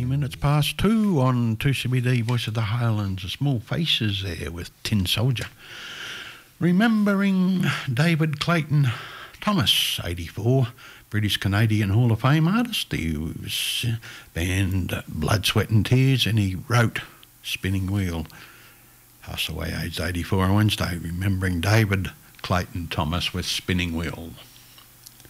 minutes past 2 on 2CBD Voice of the Highlands. The Small Faces there with Tin Soldier. Remembering David Clayton Thomas, 84, British-Canadian Hall of Fame artist. He was band Blood, Sweat and Tears, and he wrote Spinning Wheel. Passed away aged 84 on Wednesday. Remembering David Clayton Thomas with Spinning Wheel.